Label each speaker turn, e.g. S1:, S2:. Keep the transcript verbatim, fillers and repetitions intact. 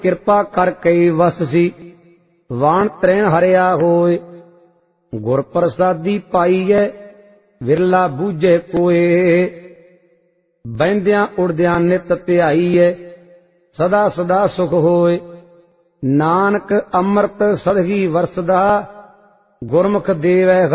S1: ਕਿਰਪਾ ਕਰ ਕਈ ਵਸ ਸੀ। ਵਾਣ ਤ੍ਰੈਣ ਹਰਿਆ ਹੋਏ, ਗੁਰ ਪ੍ਰਸਾਦੀ ਪਾਈਐ ਵਿਰਲਾ ਬੂਝੇ ਕੋਏ। ਬਹਿੰਦਿਆਂ ਉੜਦਿਆਂ ਨਿਤ ਧਿਆਈਐ, ਸਦਾ ਸਦਾ ਸੁਖ ਹੋਏ। ਨਾਨਕ ਅੰਮ੍ਰਿਤ ਸਦਗੀ ਵਰਸਦਾ, ਗੁਰਮੁਖ ਦੇਵੈ